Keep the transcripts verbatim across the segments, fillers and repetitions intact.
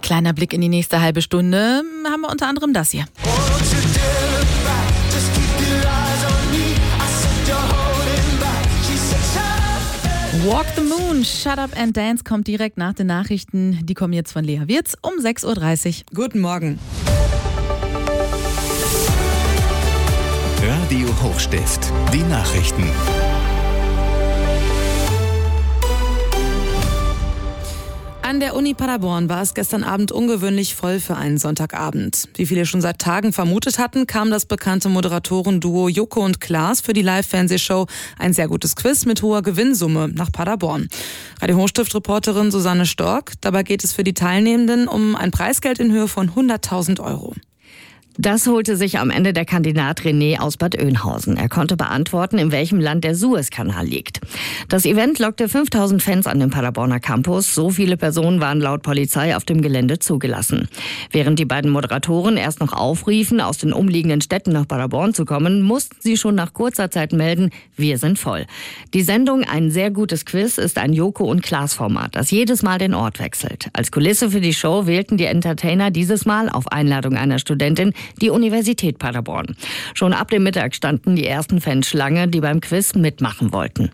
Kleiner Blick in die nächste halbe Stunde haben wir unter anderem das hier. Walk the Moon, Shut Up and Dance kommt direkt nach den Nachrichten. Die kommen jetzt von Lea Wirz um sechs Uhr dreißig. Guten Morgen. Radio Hochstift, die Nachrichten. An der Uni Paderborn war es gestern Abend ungewöhnlich voll für einen Sonntagabend. Wie viele schon seit Tagen vermutet hatten, kam das bekannte Moderatorenduo Joko und Klaas für die Live-Fernsehshow Ein sehr gutes Quiz mit hoher Gewinnsumme nach Paderborn. Radio Hochstift-Reporterin Susanne Stork, dabei geht es für die Teilnehmenden um ein Preisgeld in Höhe von hunderttausend Euro. Das holte sich am Ende der Kandidat René aus Bad Oeynhausen. Er konnte beantworten, in welchem Land der Suezkanal liegt. Das Event lockte fünftausend Fans an dem Paderborner Campus. So viele Personen waren laut Polizei auf dem Gelände zugelassen. Während die beiden Moderatoren erst noch aufriefen, aus den umliegenden Städten nach Paderborn zu kommen, mussten sie schon nach kurzer Zeit melden, wir sind voll. Die Sendung Ein sehr gutes Quiz ist ein Joko- und Klaas-Format, das jedes Mal den Ort wechselt. Als Kulisse für die Show wählten die Entertainer dieses Mal auf Einladung einer Studentin die Universität Paderborn. Schon ab dem Mittag standen die ersten Fans Schlange, die beim Quiz mitmachen wollten.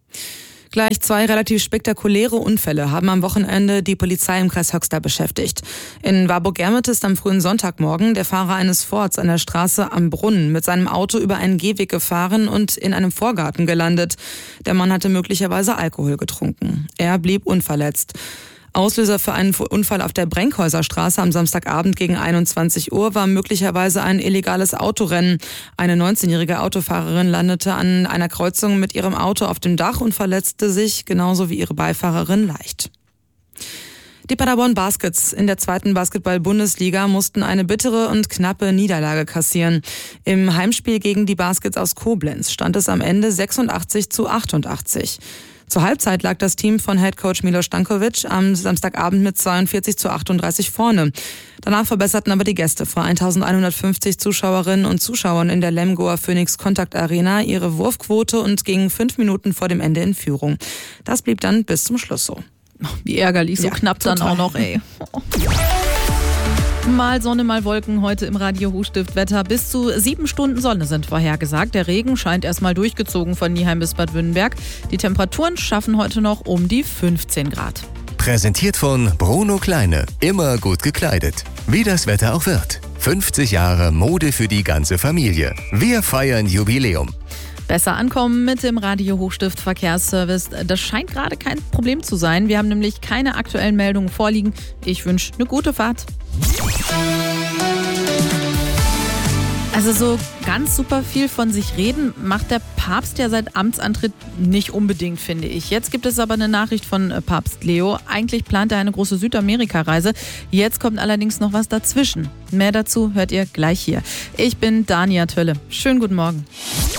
Gleich zwei relativ spektakuläre Unfälle haben am Wochenende die Polizei im Kreis Höxter beschäftigt. In Warburg-Germet ist am frühen Sonntagmorgen der Fahrer eines Fords an der Straße am Brunnen mit seinem Auto über einen Gehweg gefahren und in einem Vorgarten gelandet. Der Mann hatte möglicherweise Alkohol getrunken. Er blieb unverletzt. Auslöser für einen Unfall auf der Brenkhäuser Straße am Samstagabend gegen einundzwanzig Uhr war möglicherweise ein illegales Autorennen. Eine neunzehnjährige Autofahrerin landete an einer Kreuzung mit ihrem Auto auf dem Dach und verletzte sich, genauso wie ihre Beifahrerin, leicht. Die Paderborn Baskets in der zweiten Basketball-Bundesliga mussten eine bittere und knappe Niederlage kassieren. Im Heimspiel gegen die Baskets aus Koblenz stand es am Ende sechsundachtzig zu achtundachtzig. Zur Halbzeit lag das Team von Headcoach Milos Stankovic am Samstagabend mit zweiundvierzig zu achtunddreißig vorne. Danach verbesserten aber die Gäste vor eintausendeinhundertfünfzig Zuschauerinnen und Zuschauern in der Lemgoer Phoenix Contact Arena ihre Wurfquote und gingen fünf Minuten vor dem Ende in Führung. Das blieb dann bis zum Schluss so. Wie ärgerlich, so ja, knapp total. Dann auch noch, ey. Mal Sonne, mal Wolken heute im Radio Hochstift Wetter. Bis zu sieben Stunden Sonne sind vorhergesagt. Der Regen scheint erstmal durchgezogen von Nieheim bis Bad Württemberg. Die Temperaturen schaffen heute noch um die fünfzehn Grad. Präsentiert von Bruno Kleine. Immer gut gekleidet. Wie das Wetter auch wird. fünfzig Jahre Mode für die ganze Familie. Wir feiern Jubiläum. Besser ankommen mit dem Radio Hochstift Verkehrsservice. Das scheint gerade kein Problem zu sein. Wir haben nämlich keine aktuellen Meldungen vorliegen. Ich wünsche eine gute Fahrt. Also so ganz super viel von sich reden macht der Papst ja seit Amtsantritt nicht unbedingt, finde ich. Jetzt gibt es aber eine Nachricht von Papst Leo. Eigentlich plant er eine große Südamerika-Reise. Jetzt kommt allerdings noch was dazwischen. Mehr dazu hört ihr gleich hier. Ich bin Dania Tölle. Schönen guten Morgen.